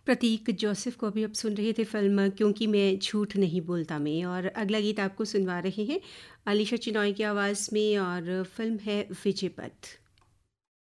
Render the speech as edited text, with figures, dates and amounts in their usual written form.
प्रतीक Joseph को अभी आप सुन रहे थे फ़िल्म क्योंकि मैं झूठ नहीं बोलता में, और अगला गीत आपको सुनवा रहे हैं अलीशा चिनॉय की आवाज़ में, और फ़िल्म है विजय पथ।